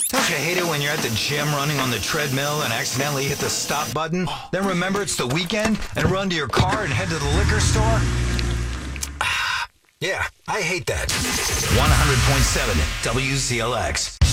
Don't you hate it when you're at the gym running on the treadmill and accidentally hit the stop button? Then remember it's the weekend and run to your car and head to the liquor store? Yeah, I hate that. 100.7 WCLX.